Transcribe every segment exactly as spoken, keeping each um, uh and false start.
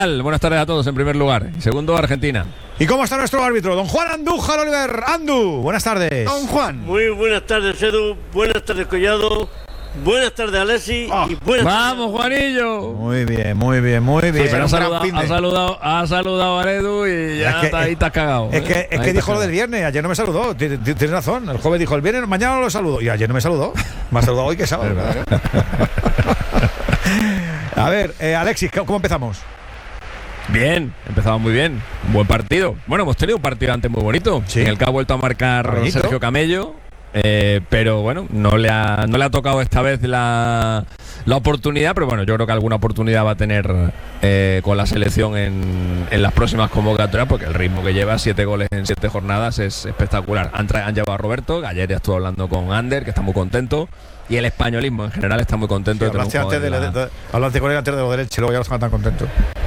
Buenas tardes a todos en primer lugar. Segundo, Argentina. ¿Y cómo está nuestro árbitro? Don Juan Andújar Oliver. Andu, buenas tardes. Don Juan. Muy buenas tardes, Edu. Buenas tardes, Collado. Buenas tardes, Alessi. Oh. Y buenas ¡Vamos, Juanillo! Muy bien, muy bien, muy bien. Sí, pero ha Un gran saludado, fin de- ha saludado, ha saludado a Edu y ya Es que- está, ahí te has cagado. Es que, ¿eh? es Ahí que te dijo has lo cagado. del viernes, ayer no me saludó. Tienes tienes razón. El joven dijo el viernes, mañana no lo saludo. Y ayer no me saludó. Me ha saludado hoy que sábado. A ver, eh, Alexis, ¿cómo empezamos? Bien, empezaba muy bien. Un buen partido. Bueno, hemos tenido un partido antes muy bonito. Sí. En el que ha vuelto a marcar Caballito. Sergio Camello. Eh, pero bueno, no le ha, no le ha tocado esta vez la, la oportunidad. Pero bueno, yo creo que alguna oportunidad va a tener eh, con la selección en, en las próximas convocatorias, porque el ritmo que lleva, siete goles en siete jornadas, es espectacular. Han, tra- han llevado a Roberto, ayer ya estuve hablando con Ander, que está muy contento. Y el españolismo en general está muy contento. Sí, de tener un hablaste, antes de, jugador de la- la- de- hablaste con él antes de lo derecho y luego ya no estaban tan contentos.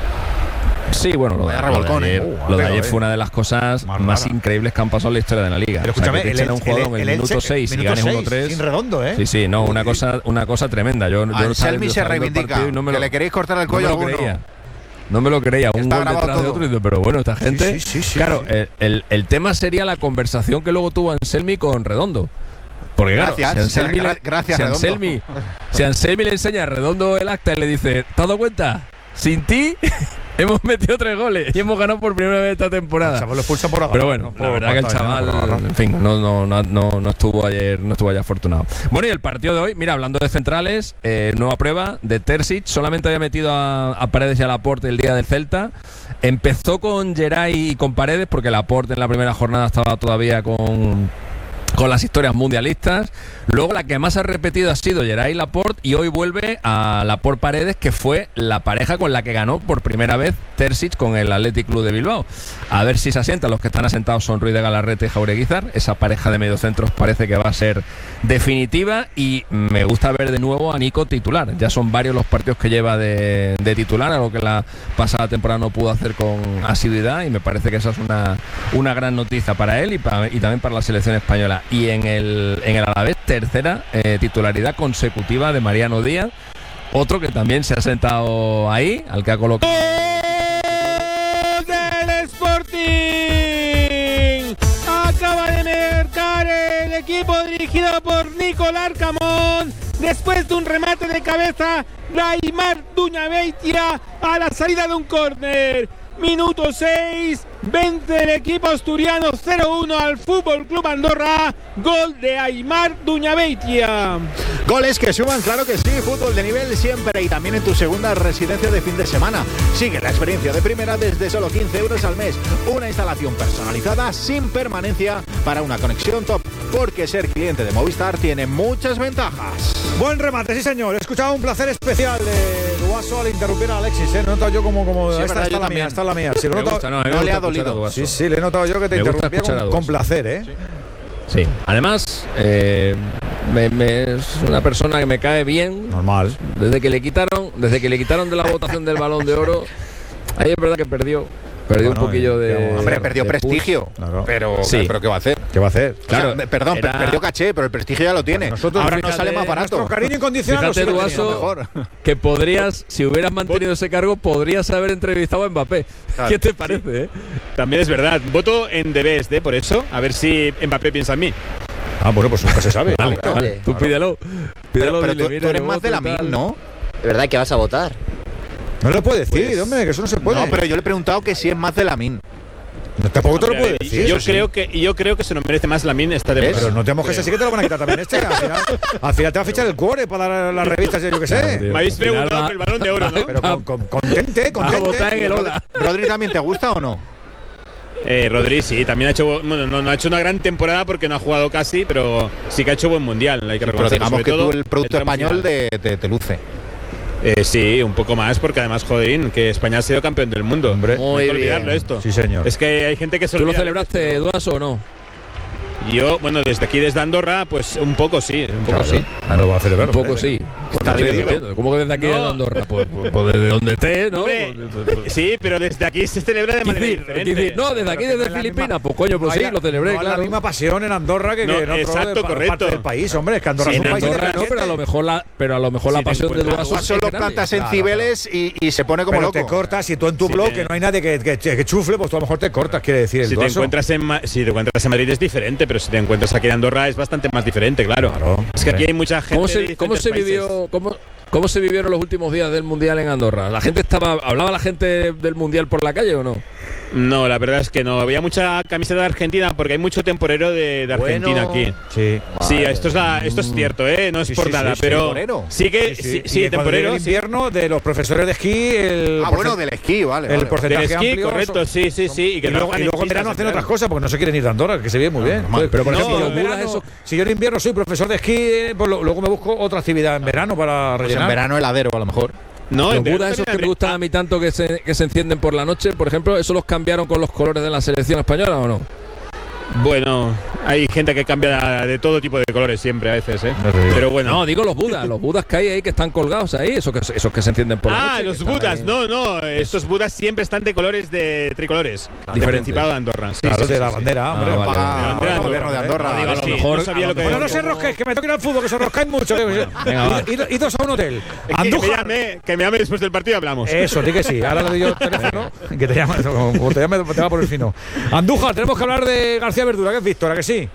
Sí, bueno, lo de, Vaya lo de revolcón, ayer, ¿eh? Uh, lo de pero, ayer eh. fue una de las cosas Más más, rara. increíbles que han pasado en la historia de la liga. Pero O sea, escúchame, que te el echen a un Elche- jugador el- en el el minuto Elche- seis y minuto ganes seis, uno tres. sin redondo, ¿eh? Sí, sí, no, una cosa, una cosa tremenda. Yo, yo no estaba Anselmi se viendo el reivindica. partido y no me que lo, le queréis cortar el no cuello me a lo alguno. creía. No me lo creía, un Está gol grabado detrás de todo. otro. Y digo, pero bueno, esta gente. sí, sí, sí, claro, sí. el, el, el tema sería la conversación que luego tuvo Anselmi con Redondo. Porque claro, Gracias, si Anselmi, gra- le- gracias, si Redondo. Anselmi, si Anselmi le enseña a Redondo el acta y le dice, ¿te has dado cuenta? Sin ti hemos metido tres goles y hemos ganado por primera vez esta temporada. El chaval lo expulsan por agarrar. Pero bueno, No la puedo verdad que el matar, chaval, ¿no? Por agarrar. en fin, no, no, no, no, no estuvo ayer, no estuvo ayer afortunado. Bueno, y el partido de hoy, mira, hablando de centrales, eh, nueva prueba de Terzic, solamente había metido a, a Paredes y a Laporte el día del Celta. Empezó con Geray y con Paredes, porque Laporte en la primera jornada estaba todavía con con las historias mundialistas. Luego la que más ha repetido ha sido Geray Laporte, y hoy vuelve a Laporte Paredes, que fue la pareja con la que ganó por primera vez Terzic con el Athletic Club de Bilbao. A ver si se asientan. Los que están asentados son Ruiz de Galarrete y Jaureguizar. Esa pareja de mediocentros parece que va a ser definitiva, y me gusta ver de nuevo a Nico titular. Ya son varios los partidos que lleva de, de titular, algo que la pasada temporada no pudo hacer con asiduidad, y me parece que esa es una, una gran noticia para él y, para, y también para la selección española. Y en el, en el Alavés, tercera eh, titularidad consecutiva de Mariano Díaz, otro que también se ha sentado ahí, al que ha colocado del Sporting. Acaba de marcar el equipo dirigido por Nicolás Camón después de un remate de cabeza de Aimar Duñabeitia a la salida de un córner. Minuto seis, vence el equipo asturiano cero uno al Fútbol Club Andorra. Gol de Aimar Duñabeitia. Goles que suman, claro que sí, fútbol de nivel siempre, y también en tu segunda residencia de fin de semana. Sigue la experiencia de primera desde solo quince euros al mes. Una instalación personalizada sin permanencia para una conexión top, porque ser cliente de Movistar tiene muchas ventajas. Buen remate, sí señor. He escuchado un placer especial de Duaso al interrumpir a Alexis. ¿eh? He notado yo como, como Sí, esta verdad, está yo la también. mía, esta es la mía. Sí, lo he Me notado- gusta, no, a mí me no le gusta ha dolido. escuchar a Duaso. sí, sí, le he notado yo que te Me gusta interrumpía escuchar con, a con Duaso. placer, ¿eh? Sí, además eh, me, me- es una persona que me cae bien. Normal. Desde que le quitaron, desde que le quitaron de la votación del Balón de Oro, ahí es verdad que perdió, perdió Bueno, un poquillo eh, de. digamos, Hombre, de- perdió de prestigio, Claro. pero, Sí. pero ¿qué va a hacer? ¿Qué va a hacer? Claro, O sea, perdón, era- per- perdió caché, pero el prestigio ya lo tiene. Nosotros, Ahora fíjate, nos sale más barato. Nuestro cariño incondicional Fíjate, lo sigue Duaso, teniendo. mejor. Que podrías, si hubieras mantenido ese cargo, podrías haber entrevistado a Mbappé. Claro. ¿Qué te parece? eh? También es verdad. Voto en The Best, ¿eh? Por eso. A ver si Mbappé piensa en mí. Ah, bueno, pues nunca se sabe. Vale, Claro. vale, tú pídelo. Pídelo, Pero, pero dile, tú, mira, tú eres yo más voto de la y tal. M I N, ¿no? ¿De verdad que vas a votar? No lo puede decir, Pues- hombre, que eso no se puede. No, pero yo le he preguntado que si es más de la M I N. No, tampoco te lo Hombre, puede a ver, decir. yo eso sí. creo que y yo creo que se lo merece más Lamine esta temporada. Pero no te mojes así, que te lo van a quitar también este. Al final, al final te va a fichar el cuore para dar las revistas, yo qué Claro, sé. tío. Me habéis Al final preguntado va- por el Balón de Oro, ¿no? Pero con, con, contente, A contente. votar en el Ola. ¿Rodri también te gusta o no? Eh, Rodri sí, también ha hecho bueno, no, no ha hecho una gran temporada porque no ha jugado casi, pero sí que ha hecho buen mundial, hay que Pero reconocerlo, digamos sobre que todo tú el producto tramo español final. de, de- te luce. Eh, sí, un poco más, porque además, joderín, que España ha sido campeón del mundo. Hombre. no hay que olvidarlo esto. Sí, señor. Es que hay gente que se ¿Tú lo olvida. celebraste, Duaso, o no? Yo, bueno, desde aquí, desde Andorra, pues un poco sí, un poco Claro, sí. no lo va a celebrar. Un poco hombre. sí. Está dividido. ¿Cómo que desde aquí No. de Andorra? Pues, pues, pues desde donde esté, ¿no? Hombre, Pues, pues, sí, pero desde aquí se celebra de manera Quici- diferente. Quici- no, desde aquí, Pero que no desde es la Filipinas, misma- pues coño, pues no sí, hay- lo celebré, no hay claro. la misma pasión en Andorra que, No, que en otro exacto, de- pa- correcto. parte del país, hombre. Es que Andorra Sí, es un en país Andorra no, inteligente. pero a lo mejor la, pero a lo mejor la Si te pasión de encuentras- Duaso Solo es grande. plantas en Claro, Cibeles y, y se pone como Pero loco. te cortas, si tú en tu Sí, blog, te- que no hay nadie que, que, que chufle, pues tú a lo mejor te cortas, quiere decir el Si te, Duaso. encuentras en, Ma- si te encuentras en Madrid es diferente, pero si te encuentras aquí en Andorra es bastante más diferente, claro. Claro, es que aquí hombre. hay mucha gente. ¿Cómo de se, cómo diferentes se países. vivió, cómo, cómo se vivieron los últimos días del Mundial en Andorra? ¿La gente estaba, hablaba la gente del Mundial por la calle o no? No, la verdad es que no. Había mucha camiseta de Argentina porque hay mucho temporero de, de Argentina Bueno, aquí. Sí. Sí, esto es, la- esto es cierto, ¿eh? No es Sí, por sí, nada, sí, pero temporero. sí que Sí, sí, sí. sí, Y que cuando temporero. llegue el sí. invierno de los profesores de esquí, el Ah, porcen- bueno, del esquí, vale. el vale. porcentaje Del esquí, amplio correcto, son- sí, sí, sí. Y, que Y luego, trabajan y luego en pistas verano hacen centrales. otras cosas porque no se quieren ir de Andorra, que se ve muy bien. normal. Pero por No, ejemplo, los en Budas verano, esos- si yo en invierno soy profesor de esquí, pues lo- luego me busco otra actividad en verano para Pues rellenar. en verano heladero, a lo mejor. No, Los en verano Budas esos que también me gustan a mí tanto que se, que se encienden por la noche, por ejemplo, ¿eso los cambiaron con los colores de la selección española o no? Bueno, hay gente que cambia de todo tipo de colores siempre a veces, ¿eh? No te digo. Pero bueno. No, digo los Budas, los Budas que hay ahí que están colgados ahí, esos que, esos que se encienden por la Ah, noche. que los están Budas, ahí. no, no, estos Budas siempre están de colores de tricolores. Del Diferentes. Principado de Andorra. Sí, Claro, sí, de sí, la sí. bandera, hombre. Ah, vale. paga- La bandera paga de el gobierno de Andorra. No, digo, a lo Sí. mejor no A sabía lo lo que Bueno, no se rosquéis, que me toquen al fútbol, que se roscáis mucho. que- Venga, va. Id- id- Idos a un hotel. Es que, que, me Andújar. llame, que me llame después del partido y hablamos. Eso, di que sí. Ahora le doy yo el teléfono. Que te llama, como te llame, te va por el fino. Andújar, tenemos que hablar de García Verdura, que es Víctor, ¿a que sí?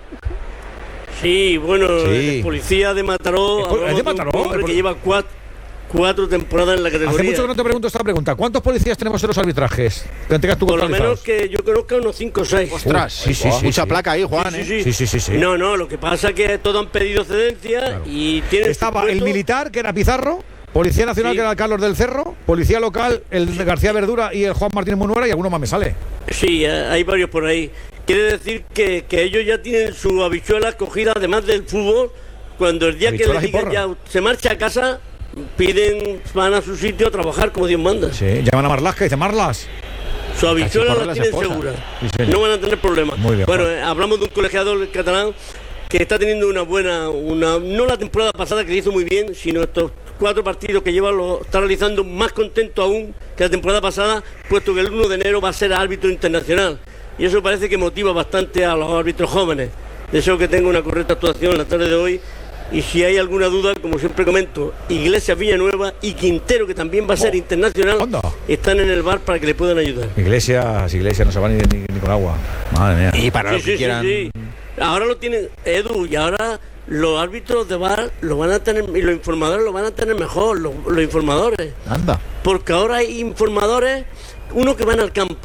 Sí, bueno, Sí. el policía de Mataró, ¿Es pol- es de hablamos un Mataró? hombre El pol- que lleva cuatro, cuatro temporadas en la categoría. Hace mucho que no te pregunto esta pregunta. ¿Cuántos policías tenemos en los arbitrajes? Que tengas tú Por lo contabilizados. menos que yo conozca unos cinco o seis. Ostras, sí, sí, sí, mucha sí. placa ahí, Juan, Sí, ¿eh? sí, Sí, sí, sí, sí. No, no, lo que pasa es que todos han pedido cedencia y tienen Estaba su el puesto. militar, que era Pizarro. Policía Nacional, Sí. que era el Carlos del Cerro. Policía local, el de García Verdura y el Juan Martínez Munuera. Y alguno más me sale. Sí, eh, hay varios por ahí. Quiere decir que, que ellos ya tienen su habichuela cogida, además del fútbol. Cuando el día que Habichuelas les y digan porra. ya se marcha a casa, piden, van a su sitio a trabajar como Dios manda. Sí, llaman a Marlasca y dicen, Marlas. Su habichuela porra la las tienen esposas. segura. Sí, señor. No van a tener problemas. Muy bien, Bueno, Juan. eh, hablamos de un colegiador catalán que está teniendo una buena, una no la temporada pasada que le hizo muy bien, sino estos cuatro partidos que lleva lo está realizando más contento aún que la temporada pasada, puesto que el uno de enero va a ser árbitro internacional. Y eso parece que motiva bastante a los árbitros jóvenes. Deseo que tenga una correcta actuación en la tarde de hoy. Y si hay alguna duda, como siempre comento, Iglesias Villanueva y Quintero, que también va a ser Oh, internacional, anda. están en el bar para que le puedan ayudar. Iglesias, Iglesias, no se va ni, ni- ni con agua. Madre mía. Y para Sí, los que sí, sí, quieran. sí. Ahora lo tienen, Edu, y ahora los árbitros de bar lo van a tener, y los informadores lo van a tener mejor, los, los informadores. Anda. Porque ahora hay informadores, uno que van al campo.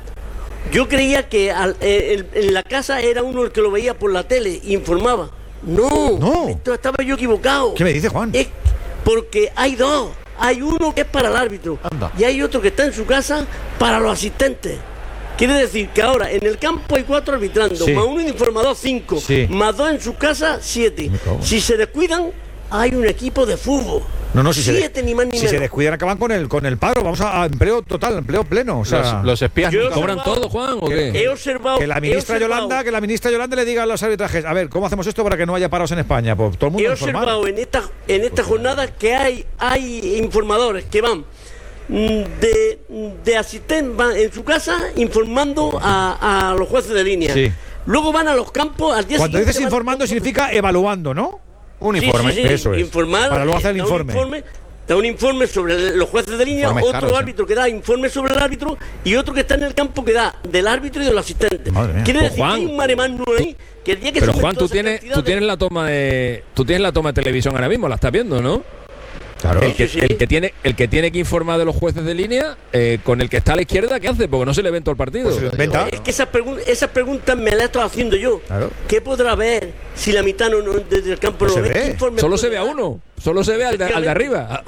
Yo creía que al- eh, el- en la casa era uno el que lo veía por la tele, informaba. No, No. esto estaba yo equivocado. ¿Qué me dice, Juan? Es porque hay dos. Hay uno que es para el árbitro Anda. y hay otro que está en su casa para los asistentes. Quiere decir que ahora en el campo hay cuatro arbitrando, Sí. más uno de informador, cinco, Sí. más dos en su casa, siete. Me cago. Si se descuidan, hay un equipo de fútbol. No, no, si, se, siete, ni más ni si se menos. descuidan acaban con el, con el paro. Vamos a, a empleo total, empleo pleno. O sea, Los, los espías Yo- nunca- ¿Cobran todo, Juan, o qué? He observado. que la he ministra observado- Yolanda, que la ministra Yolanda le diga a los arbitrajes, a ver, ¿cómo hacemos esto para que no haya paros en España? Pues todo el He mundo informado. observado en esta, en esta jornada que hay, hay informadores que van mm, de, de asistente, van en su casa informando a, a los jueces de línea. Sí. Luego van a los campos al día Cuando siguiente. dices van- informando significa evaluando, ¿no? Un Sí, informe. sí, sí, Eso es. informar, Para luego hacer el da un informe. Da un informe sobre los jueces de línea, Informes otro caros, ¿eh? árbitro que da informe sobre el árbitro y otro que está en el campo que da del árbitro y del asistente. Madre mía. Quiere Pues, decir Juan, que hay un maremán ahí que el día que Pero suben Juan, tú todas esas tienes, tú cantidades- tienes la toma de, tú tienes la toma de televisión ahora mismo, la estás viendo, ¿no? Claro. El que, Sí, sí. el que tiene, el que tiene que informar de los jueces de línea, eh, con el que está a la izquierda, ¿qué hace? Porque no se le ve en todo el partido. Pues se lo inventa. Es que esas, pregun- esas preguntas me las he estado haciendo yo. Claro. ¿Qué podrá ver si la mitad no, no- desde el campo No no, se ve? ve. ¿Qué informe Solo puede se ve a dar? uno, solo se ve al de, al de arriba.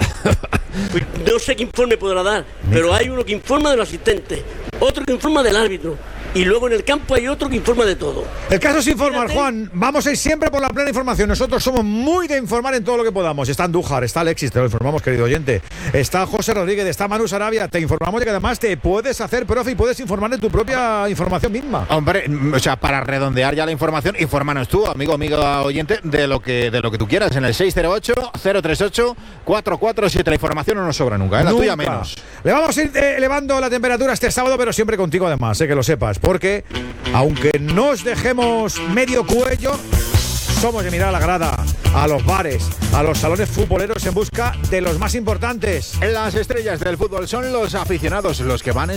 Pues no sé qué informe podrá dar, pero hay uno que informa de los asistentes, otro que informa del árbitro, y luego en el campo hay otro que informa de todo. El caso es informar, Fíjate. Juan. Vamos a ir siempre por la plena información. Nosotros somos muy de informar en todo lo que podamos. Está Andújar, está Alexis, te lo informamos, querido oyente. Está José Rodríguez, está Manu Sarabia. Te informamos de que además te puedes hacer profe y puedes informar de tu propia información misma. Hombre, o sea, para redondear ya la información, infórmanos tú, amigo, amigo oyente, de lo que de lo que tú quieras en el seis cero ocho, cero tres ocho, cuatro cuatro siete. La información no nos sobra nunca, ¿eh? La Nunca. tuya menos. Le vamos a ir eh, elevando la temperatura este sábado, pero siempre contigo además, eh, que lo sepas. Porque, aunque nos dejemos medio cuello, somos de mirar a la grada, a los bares, a los salones futboleros en busca de los más importantes. Las estrellas del fútbol son los aficionados, los que van en